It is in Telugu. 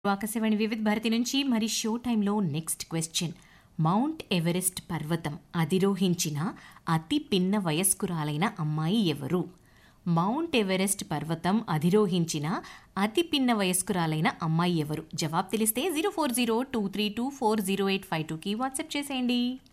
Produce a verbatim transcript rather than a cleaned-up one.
ఆకాశవాణి వివిధ భారతి నుంచి మరి షో టైంలో నెక్స్ట్ క్వశ్చన్. మౌంట్ ఎవరెస్ట్ పర్వతం అధిరోహించిన అతి పిన్న వయస్కురాలైన అమ్మాయి ఎవరు? మౌంట్ ఎవరెస్ట్ పర్వతం అధిరోహించిన అతి పిన్న వయస్కురాలైన అమ్మాయి ఎవరు? జవాబు తెలిస్తే zero four zero two three two four zero eight five టూకి వాట్సాప్ చేసేయండి.